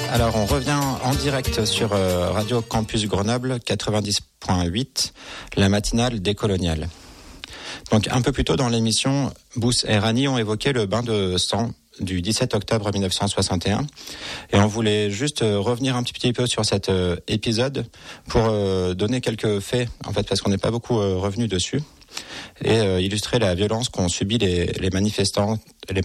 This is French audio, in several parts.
Alors on revient en direct sur Radio Campus Grenoble 90.8, la matinale décoloniale. Donc un peu plus tôt dans l'émission, Bous et Rani ont évoqué le bain de sang du 17 octobre 1961 et on voulait juste revenir un petit peu sur cet épisode pour donner quelques faits en fait parce qu'on n'est pas beaucoup revenu dessus et illustrer la violence qu'ont subi les manifestantes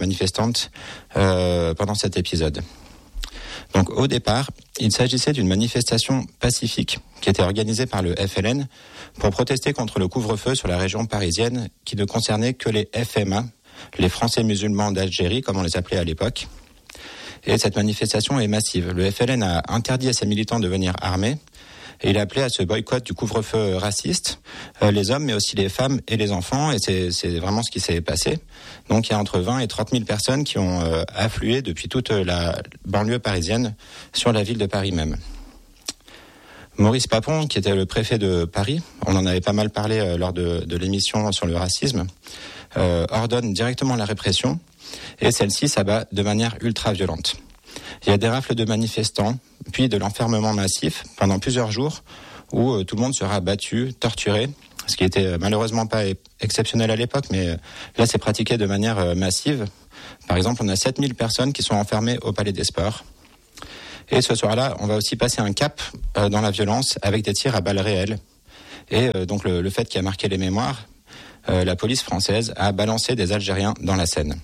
pendant cet épisode. Donc au départ, il s'agissait d'une manifestation pacifique qui était organisée par le FLN pour protester contre le couvre-feu sur la région parisienne qui ne concernait que les FMA, les Français musulmans d'Algérie comme on les appelait à l'époque. Et cette manifestation est massive. Le FLN a interdit à ses militants de venir armés et il a appelé à ce boycott du couvre-feu raciste, les hommes mais aussi les femmes et les enfants, et c'est vraiment ce qui s'est passé. Donc il y a entre 20 et 30 000 personnes qui ont afflué depuis toute la banlieue parisienne sur la ville de Paris même. Maurice Papon, qui était le préfet de Paris, on en avait pas mal parlé lors de l'émission sur le racisme, ordonne directement la répression et celle-ci s'abat de manière ultra-violente. Il y a des rafles de manifestants, puis de l'enfermement massif pendant plusieurs jours où tout le monde sera battu, torturé, ce qui était malheureusement pas exceptionnel à l'époque, mais là c'est pratiqué de manière massive. Par exemple, on a 7000 personnes qui sont enfermées au Palais des Sports. Et ce soir-là, on va aussi passer un cap dans la violence avec des tirs à balles réelles. Et donc le fait qui a marqué les mémoires, la police française a balancé des Algériens dans la Seine.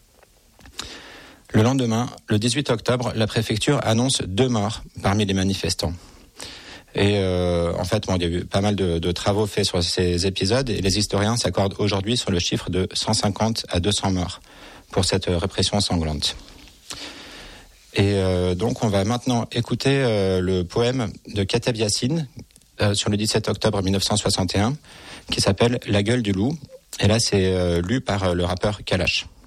Le lendemain, le 18 octobre, la préfecture annonce 2 morts parmi les manifestants. Et en fait, il y a eu pas mal de travaux faits sur ces épisodes et les historiens s'accordent aujourd'hui sur le chiffre de 150 à 200 morts pour cette répression sanglante. Et donc, on va maintenant écouter le poème de Kateb Yassine sur le 17 octobre 1961 qui s'appelle « La gueule du loup ». Et là, c'est lu par le rappeur Kalash.